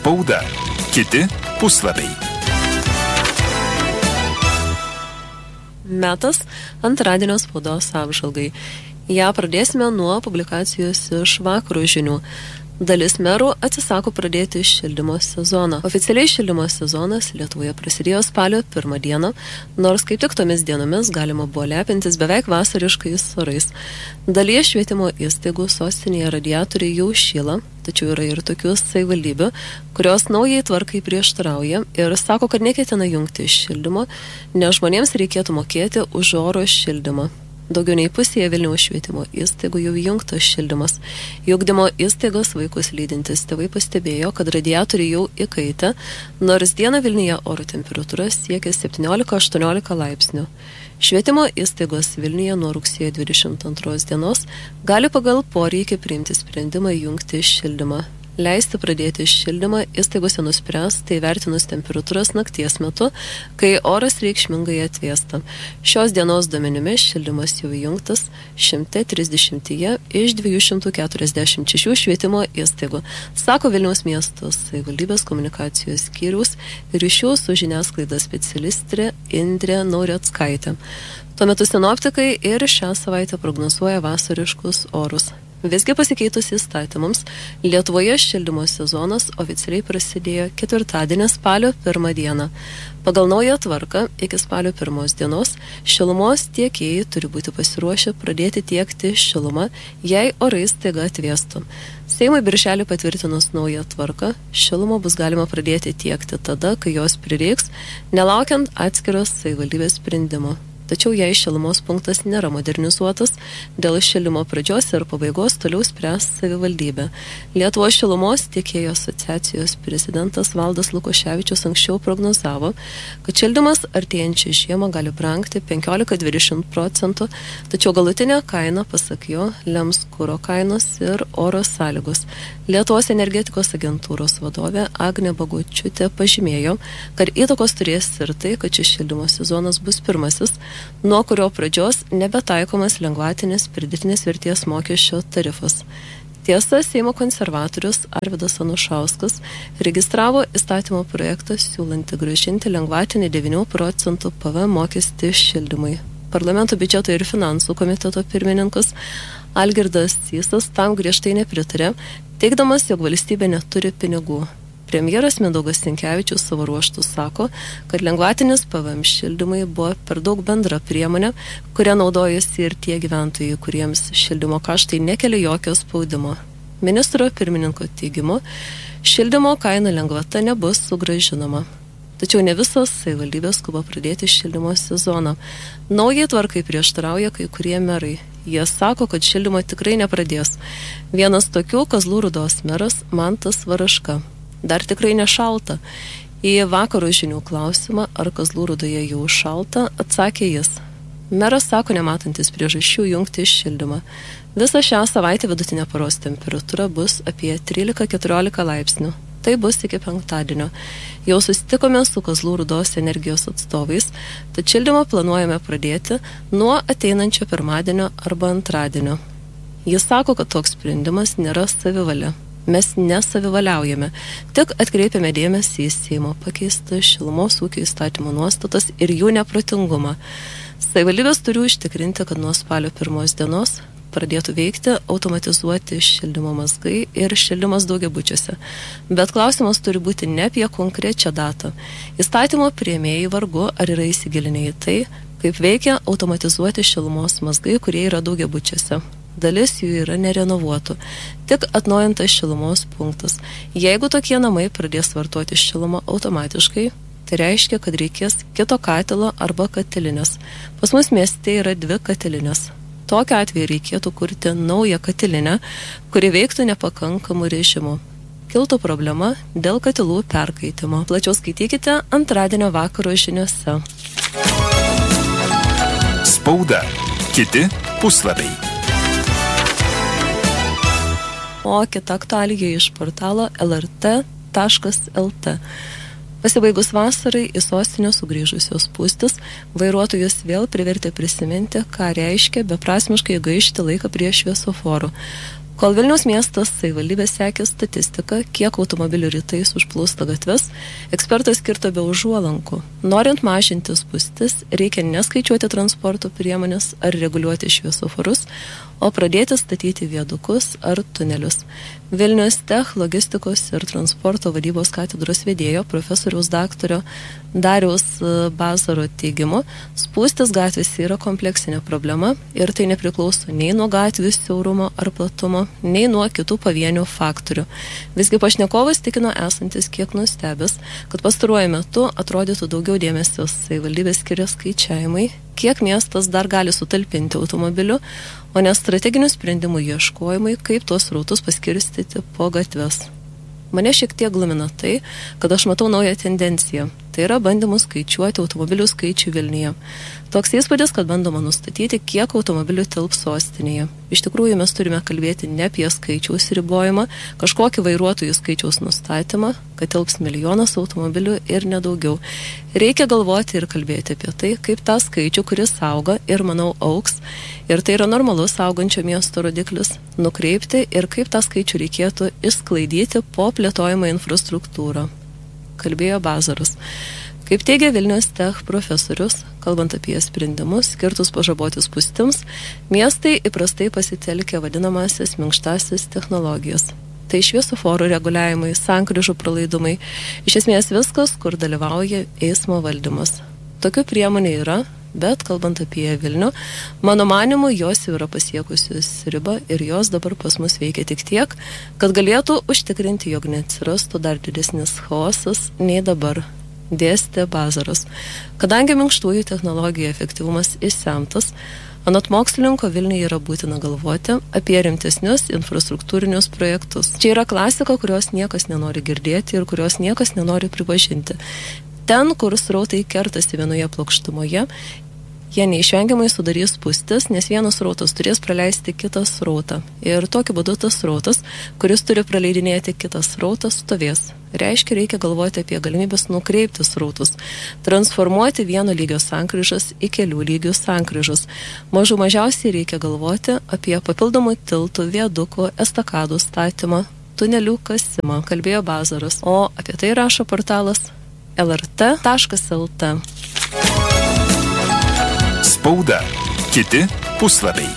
Spauda. Kiti puslapiai. Metas antradienio spaudos apžvalgai. Ja pradėsime nuo publikacijos iš Vakaro žinių. Dalis merų atsisako pradėti šildymo sezoną. Oficialiai šildymo sezonas Lietuvoje prasidėjo spalio 1 dieną, nors kaip tik tomis dienomis galima buvo lepintis beveik vasariškais orais. Dalyje švietimo įstaigų sostinėje radiatoriai jau šyla, tačiau yra ir tokių savivaldybių, kurios naujai tvarkai prieštarauja ir sako, kad neketina jungti šildymo, nes žmonėms reikėtų mokėti už oro šildymą. Daugiau nei pusėje Vilniaus švietimo įstaigų jau įjungtas šildymas. Į ugdymo įstaigos vaikus lydintys tėvai pastebėjo, kad radiatoriai jau įkaitę, nors dieną Vilniuje oro temperatūra siekia 17-18 laipsnių. Švietimo įstaigos Vilniuje nuo rugsėjo 22 dienos gali pagal poreikį priimti sprendimą įjungti šildymą. Leisti pradėti šildymą įstaigose nuspręs, tai vertinus temperatūras nakties metu, kai oras reikšmingai atvėsta. Šios dienos duomenimis šildymas jau įjungtas 130 iš 246 švietimo įstaigų, sako Vilniaus miesto savivaldybės komunikacijos skyriaus ryšių su žiniasklaida specialistė Indrė Naurieckaitė. Tuo metu sinoptikai ir šią savaitę prognozuoja vasariškus orus. Visgi pasikeitus įstatymams, Lietuvoje šildymo sezonas oficialiai prasidėjo ketvirtadienį spalio 1 dieną. Pagal naują tvarką iki spalio 1 dienos šilumos tiekėjai turi būti pasiruošę pradėti tiekti šilumą, jei orai staiga atvėstų. Seimui birželį patvirtinus naują tvarką, šilumą bus galima pradėti tiekti tada, kai jos prireiks, nelaukiant atskiros savivaldybės sprendimo. Tačiau jei šilumos punktas nėra modernizuotas, dėl šildymo pradžios ir pabaigos toliau spręs savivaldybė. Lietuvos šilumos tiekėjų asociacijos prezidentas Valdas Lukoševičius anksčiau prognozavo, kad šildymas artėjančią žiemą gali brangti 15-20%, tačiau galutinė kaina, pasak jo, lems kuro kainos ir oro sąlygos. Lietuvos energetikos agentūros vadovė Agnė Bagočiūtė pažymėjo, kad įtakos turės ir tai, kad šis šildymo sezonas bus pirmasis, nuo kurio pradžios nebetaikomas lengvatinis pridėtinės vertės mokesčio tarifas. Tiesa, Seimo konservatorius Arvydas Anušauskas registravo įstatymo projektą siūlantį grąžinti lengvatinį 9% PVM mokestį šildymui. Parlamento biudžeto ir finansų komiteto pirmininkas Algirdas Sysas tam griežtai nepritarė, teigdamas, jog valstybė neturi pinigų. Premjeras Mindaugas Sinkevičius savo ruožtų sako, kad lengvatinis PVM šildymai buvo per daug bendra priemonė, kuria naudojasi ir tie gyventojai, kuriems šildymo kaštai nekelia jokio spaudimo. Ministro pirmininko teigimu, šildymo kainų lengvata nebus sugrąžinama. Tačiau ne visos savivaldybės skuba pradėti šildymo sezoną. Naujai tvarkai prieštarauja kai kurie merai. Jie sako, kad šildymo tikrai nepradės. Vienas tokių Kazlų Rūdos meras Mantas Varaška. Dar tikrai nešalta. Į Vakaro žinių klausimą, ar Kazlų Rūdoje jau šalta, atsakė jis. Meras sako, nematantis priežasčių jungti šildymą. Visą šią savaitę vidutinė paros temperatūra bus apie 13-14 laipsnių. Tai bus iki penktadienio. Jau susitikome su Kazlų Rūdos energijos atstovais, tad šildymą planuojame pradėti nuo ateinančio pirmadienio arba antradienio. Jis sako, kad toks sprendimas nėra savivalė. Mes nesavivaliaujame, tik atkreipiame dėmesį į Seimo pakeistą šilumos ūkio įstatymo nuostatas ir jų neprotingumą. Savivaldybės turi užtikrinti, kad nuo spalio 1 dienos pradėtų veikti automatizuoti šildymo mazgai ir šildymas daugiabučiuose. Bet klausimas turi būti ne apie konkrečią datą. Įstatymo priėmėjai vargu ar yra įsigilinę į tai, kaip veikia automatizuoti šilumos mazgai, kurie yra daugiabučiuose. Dalis jų yra nerenovuotų, tik atnaujintas šilumos punktas. Jeigu tokie namai pradės vartoti šilumą automatiškai, tai reiškia, kad reikės kito katilo arba katilinės. Pas mus mieste yra 2 katilinės. Tokiu atveju reikėtų kurti naują katilinę, kuri veiktų nepakankamų režimų. Kiltų problema dėl katilų perkaitimo. Plačiau skaitykite antradienio vakaro žiniuose. Spauda. Kiti puslapiai. O kita aktualija iš portalo lrt.lt. Pasibaigus vasarai į sostinę sugrįžusios spūstis, vairuotojus vėl privertė prisiminti, ką reiškia beprasmiškai gaišti laiką prie šviesoforų. Kol Vilniaus miestas savivaldybė sekė statistiką, kiek automobilių rytais užplūsta gatves, ekspertas kirto be užuolankų. Norint mažinti spūstis, reikia neskaičiuoti transporto priemonės ar reguliuoti šviesoforus, o pradėti statyti viadukus ar tunelius. Vilnius Tech logistikos ir transporto vadybos katedros vedėjo profesoriaus daktario Dariaus Bazaro teigimu, spūstis gatvėse yra kompleksinė problema ir tai nepriklauso nei nuo gatvių siaurumo ar platumo, nei nuo kitų pavienių faktorių. Visgi pašnekovas tikino esantis kiek nustebęs, kad pastaruoju metu atrodytų daugiau dėmesio savivaldybės skiria skaičiavimai, kiek miestas dar gali sutalpinti automobiliu, o ne strateginių sprendimų ieškojimai, kaip tuos srautus paskirstyti po gatves. Mane šiek tiek glumina tai, kad aš matau naują tendenciją. Tai yra bandymų skaičiuoti automobilių skaičių Vilniuje. Toks įspūdis, kad bandoma nustatyti, kiek automobilių tilps sostinėje. Iš tikrųjų, mes turime kalbėti ne apie skaičiaus ribojimą, kažkokį vairuotojų skaičiaus nustatymą, kad tilps milijonas automobilių ir nedaugiau. Reikia galvoti ir kalbėti apie tai, kaip tą skaičių, kuris auga ir, manau, augs, ir tai yra normalus augančio miesto rodiklis, nukreipti ir kaip tą skaičių reikėtų išsklaidyti po plėtojimo infrastruktūrą. Kalbėjo Bazaras. Kaip teigia Vilniaus Tech profesorius, kalbant apie sprendimus skirtus pažaboti spūstims, miestai įprastai pasitelkia vadinamasias minkštasias technologijas. Tai šviesoforų reguliavimai, sankryžų pralaidumai, iš esmės viskas, kur dalyvauja eismo valdymas. Tokių priemonių yra, bet kalbant apie Vilnių, mano manimu, jos jau yra pasiekusios ribą ir jos dabar pas mus veikia tik tiek, kad galėtų užtikrinti, jog neatsirastų dar didesnis chaosas nei dabar, dėstė Bazaras. Kadangi minkštųjų technologijų efektyvumas išsemtas, anot mokslininko Vilniuje yra būtina galvoti apie rimtesnius infrastruktūrinius projektus. Čia yra klasika, kurios niekas nenori girdėti ir kurios niekas nenori pripažinti. Ten, kur srautai kertasi vienoje plokštumoje, jie neišvengiamai sudarys spūstis, nes vienas srautas turės praleisti kitą srautą. Ir tokiu būdu tas srautas, kuris turi praleidinėti kitą srautą, stovės. Reiškia, reikia galvoti apie galimybės nukreipti srautus, transformuoti vieno lygio sankryžas į kelių lygių sankryžas. Mažiausiai reikia galvoti apie papildomų tiltų, viadukų, estakadų statymą, tunelių kasimą, kalbėjo Bazaras. O apie tai rašo portalas lrt.lt. Spauda. Kiti puslapiai.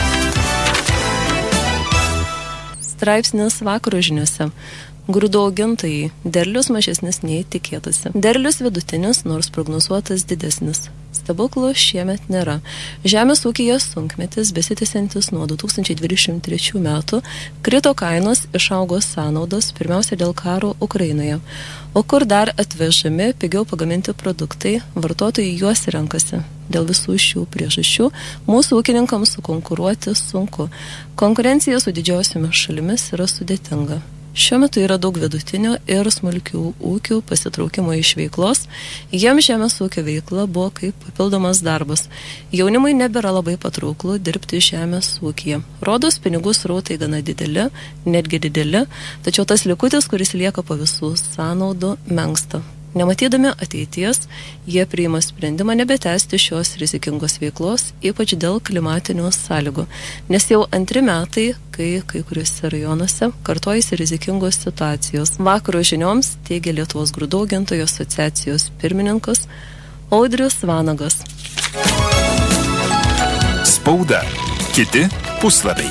Straipsnis vakaro žiniuose. Grūdų augintojai. Derlius mažesnis nei tikėtasi. Derlius vidutinis, nors prognozuotas didesnis. Stebuklų šiemet nėra. Žemės ūkyje sunkmetis, besitęsiantis nuo 2023 metų, krito kainos, išaugo sąnaudos, pirmiausia dėl karo Ukrainoje. O kur dar atvežami pigiau pagaminti produktai, vartotojai juos renkasi. Dėl visų šių priežasčių mūsų ūkininkams sukonkuruoti sunku. Konkurencija su didžiosiomis šalimis yra sudėtinga. Šiuo metu yra daug vidutinių ir smulkių ūkių pasitraukimo iš veiklos. Jiems žemės ūkio veikla buvo kaip papildomas darbas. Jaunimui nebėra labai patrauklu dirbti žemės ūkyje. Rodos pinigų srautai gana dideli, netgi dideli, tačiau tas likutis, kuris lieka po visų sąnaudų, menksta. Nematydami ateities, jie priima sprendimą nebetęsti šios rizikingos veiklos, ypač dėl klimatinių sąlygų. Nes jau 2 metai, kai kuriuose rajonuose kartojasi rizikingos situacijos. Vakaro žinioms teigia Lietuvos grūdų augintojų asociacijos pirmininkas Audrius Vanagas. Spauda. Kiti puslapiai.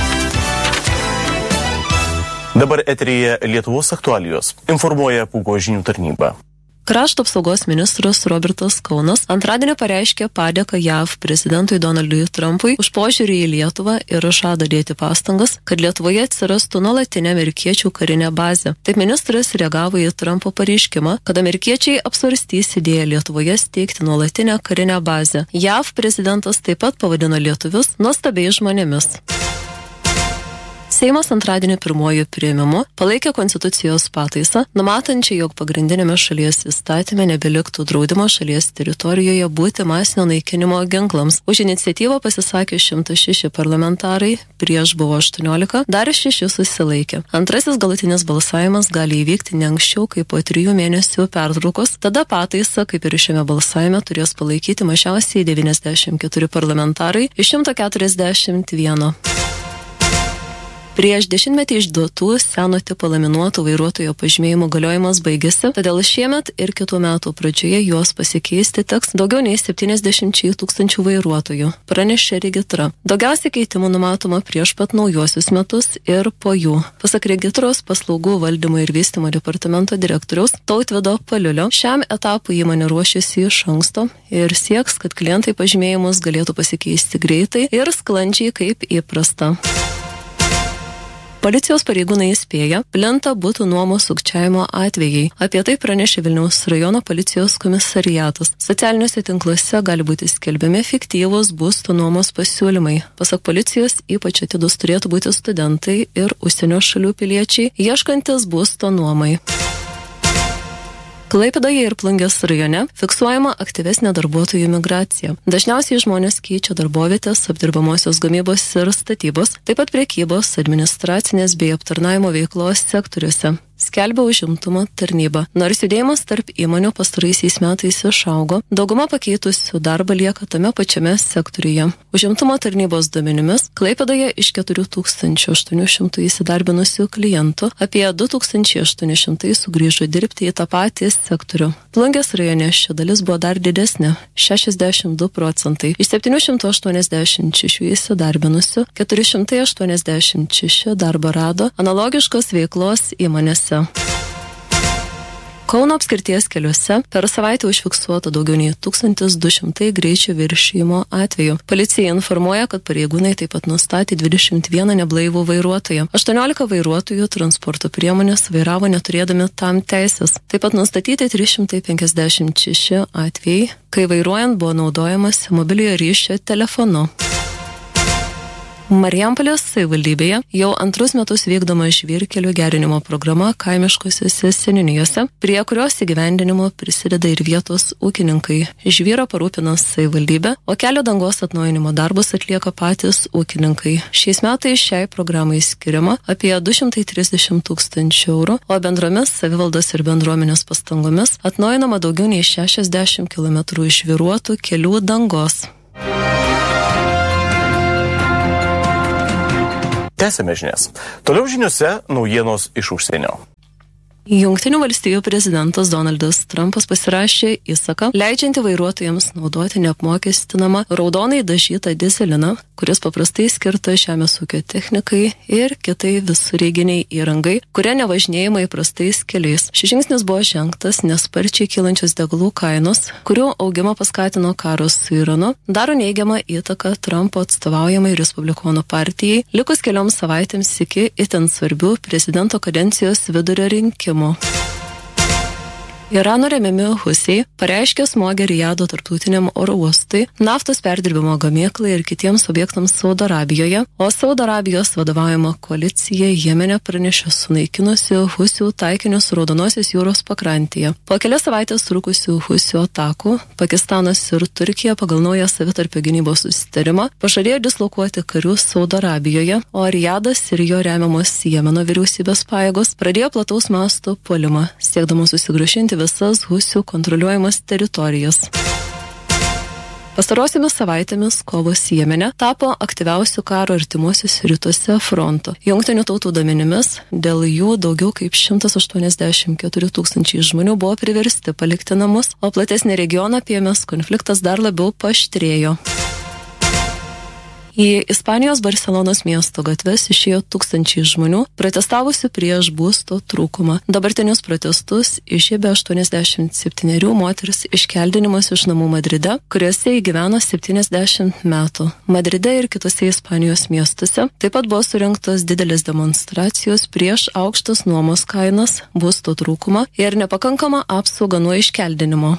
Dabar eteryje Lietuvos aktualijos. Informuoja Pūko žinių tarnyba. Krašto apsaugos ministras Robertas Kaunas antradienį pareiškė padėką JAV prezidentui Donaldui Trumpui už požiūrį į Lietuvą ir žada dėti pastangas, kad Lietuvoje atsirastų nuolatinė amerikiečių karinė bazė. Taip ministras reagavo į Trumpo pareiškimą, kad amerikiečiai apsvarstys idėją Lietuvoje steigti nuolatinę karinę bazę. JAV prezidentas taip pat pavadino lietuvius nuostabiais žmonėmis. Seimas antradienį pirmuoju priėmimu palaikė konstitucijos pataisą, numatančią, jog pagrindinėme šalies įstatyme nebeliktų draudimo šalies teritorijoje būti masinio naikinimo ginklams. Už iniciatyvą pasisakė 106 parlamentarai, prieš buvo 18, dar 6 susilaikė. Antrasis galutinis balsavimas gali įvykti ne anksčiau kaip po 3 mėnesių pertraukos, tada pataisą, kaip ir šiame balsavime, turės palaikyti mažiausiai 94 parlamentarai iš 141. Prieš 10 metų išduotų seno tipo laminuotų vairuotojo pažymėjimų galiojimas baigėsi, todėl šiemet ir kitų metų pradžioje juos pasikeisti teks daugiau nei 70 tūkstančių vairuotojų, pranešė Regitra. Daugiausiai keitimų numatoma prieš pat naujuosius metus ir po jų. Pasak Regitros paslaugų valdymo ir vystymo departamento direktoriaus Tautvydo Paliulio, šiam etapui įmonė ruošiasi iš anksto ir sieks, kad klientai pažymėjimus galėtų pasikeisti greitai ir sklandžiai kaip įprasta. Policijos pareigūnai įspėja, plinta butų nuomos sukčiavimo atvejai. Apie tai pranešė Vilniaus rajono policijos komisariatas. Socialiniuose tinkluose gali būti skelbiami fiktyvūs būstų nuomos pasiūlymai. Pasak policijos, ypač atidus turėtų būti studentai ir užsienio šalių piliečiai, ieškantis būsto nuomai. Klaipėdoje ir Plungės rajone fiksuojama aktyvesnė darbuotojų migracija. Dažniausiai žmonės keičia darbovietės, apdirbamosios gamybos ir statybos, taip pat prekybos, administracinės bei aptarnavimo veiklos sektoriuose. Skelbia užimtumo tarnyba. Nors judėjimas tarp įmonių pastaraisiais metais išaugo, dauguma pakeitusių darbą lieka tame pačiame sektoriuje. Užimtumo tarnybos duomenimis Klaipėdoje iš 4800 įsidarbinusių klientų apie 2800 sugrįžo dirbti į tą patį sektorių. Plungės rajone ši dalis buvo dar didesnė – 62%. Iš 786 įsidarbinusių 486 darbą rado analogiškos veiklos įmonėse. Kauno apskrities keliuose per savaitę užfiksuota daugiau nei 1200 greičio viršijimo atvejų. Policija informuoja, kad pareigūnai taip pat nustatė 21 neblaivų vairuotoją. 18 vairuotojų transporto priemonės vairavo neturėdami tam teisės. Taip pat nustatyti 356 atvejai, kai vairuojant buvo naudojamas mobiliojo ryšio telefonu. Marijampolės savivaldybėje jau antrus metus vykdoma žvyrkelių gerinimo programa kaimiškosiuose seniūnijose, prie kurios įgyvendinimo prisideda ir vietos ūkininkai. Žvyrą parūpina savivaldybė, o kelio dangos atnaujinimo darbus atlieka patys ūkininkai. Šiais metais šiai programai skiriama apie 230 000 eurų, o bendromis savivaldos ir bendruomenės pastangomis atnaujinama daugiau nei 60 km žvyruotų kelių dangos. Tęsime žinias. Toliau žiniuose naujienos iš užsienio. Jungtinių valstijų prezidentas Donaldas Trumpas pasirašė įsaką, leidžiantį vairuotojams naudoti neapmokestinamą raudonai dažytą dizeliną, kuris paprastai skirta žemės ūkio technikai ir kitai visureiginiai įrangai, kurie nevažinėjama įprastais keliais. Šis žingsnis buvo žengtas, nes sparčiai kylančios degalų kainos, kurių augimą paskatino karas su Iranu, daro neigiamą įtaką Trumpo atstovaujamai Respublikonų partijai, likus kelioms savaitėms iki itin svarbių prezidento kadencijos vidurio rinkimų. Irano remiami Husiai pareiškė smogę Rijado tarptautiniam oro uostui, naftos perdirbimo gamyklai ir kitiems objektams Saudo Arabijoje, o Saudo Arabijos vadovaujama koalicija Jemene pranešė sunaikinusi Husių taikinius Raudonosios jūros pakrantėje. Po kelias savaitės trukusių Husių atakų, Pakistanas ir Turkija pagal naują savitarpio gynybos susitarimą pažadėjo dislokuoti karius Saudo Arabijoje, o Rijadas ir jo remiamos Jemeno vyriausybės pajėgos pradėjo plataus masto puolimą, siekdamos susigrąžinti visas Husių kontroliuojamas teritorijas. Pastarosiomis savaitėmis kovos Jemene tapo aktyviausių karo artimuosiuose rytuose fronto. Jungtinių tautų duomenimis dėl jų daugiau kaip 184 000 žmonių buvo priversti palikti namus, o platesnį regioną apėmęs konfliktas dar labiau paaštrėjo. Į Ispanijos Barcelonos miesto gatves išėjo tūkstančiai žmonių, protestavusių prieš būsto trūkumą. Dabartinius protestus išėbė 87 moteris iškeldinimas iš namų Madride, kuriuose įgyveno 70 metų. Madride ir kitose Ispanijos miestuose taip pat buvo surengtos didelės demonstracijos prieš aukštas nuomos kainas, būsto trūkumą ir nepakankamą apsaugą nuo iškeldinimo.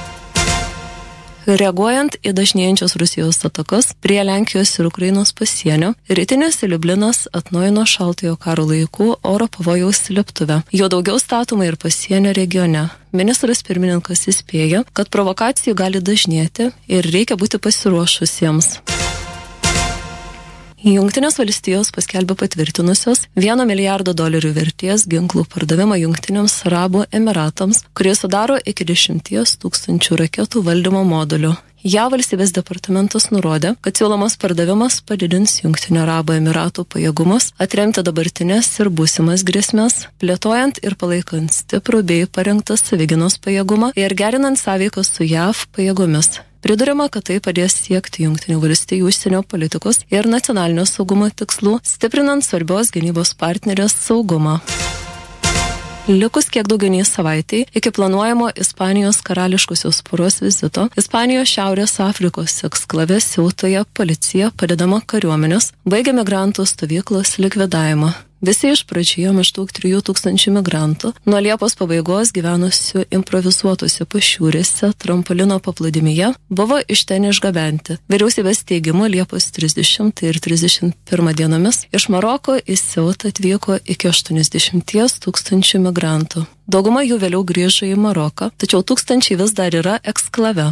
Reaguojant į dažnėjančias Rusijos atakas prie Lenkijos ir Ukrainos pasienio, rytinis Liublinas atnaujino šaltojo karo laikų oro pavojaus slėptuvę. Jo daugiau statoma ir pasienio regione. Ministras pirmininkas įspėja, kad provokacijų gali dažnėti ir reikia būti pasiruošusiems. Jungtinės valstijos paskelbė patvirtinusios $1 milijardo vertės ginklų pardavimą Jungtiniams Arabų Emiratams, kurie sudaro iki 10 000 raketų valdymo modulių. JAV valstybės departamentas nurodė, kad siūlomas pardavimas padidins Jungtinių Arabų Emiratų pajėgumus atremti dabartinės ir būsimas grėsmes, plėtojant ir palaikant stiprų bei parengtą savigynos pajėgumą ir gerinant sąveiką su JAV pajėgomis. Priduriama, kad tai padės siekti Jungtinių valstijų užsienio politikos ir nacionalinio saugumo tikslų, stiprinant svarbios gynybos partnerės saugumą. Likus kiek daugiau nei savaitei iki planuojamo Ispanijos karališkosios poros vizito, Ispanijos Šiaurės Afrikos eksklave Siautoje policija, padedama kariuomenės, baigė migrantų stovyklos likvidavimą. Visi iš pradžioje maždaug 3000 migrantų nuo Liepos pabaigos gyvenusių improvizuotose pašiūrėse trampolino paplūdimyje buvo iš ten išgabenti. Vyriausybės teigimu Liepos 30 ir 31 dienomis iš Maroko į Siautą atvyko iki 80 000 migrantų. Dauguma jų vėliau grįžo į Maroką, tačiau tūkstančiai vis dar yra eksklave.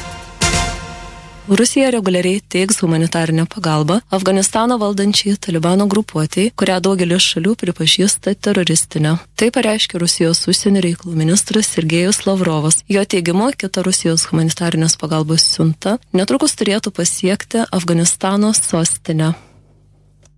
Rusija reguliariai teiks humanitarinę pagalbą Afganistano valdančiai Talibano grupuotei, kurią daugelis šalių pripažįsta teroristinę. Tai pareiškė Rusijos užsienio reikalų ministras Sergejus Lavrovas. Jo teigimu, kita Rusijos humanitarinės pagalbos siunta netrukus turėtų pasiekti Afganistano sostinę.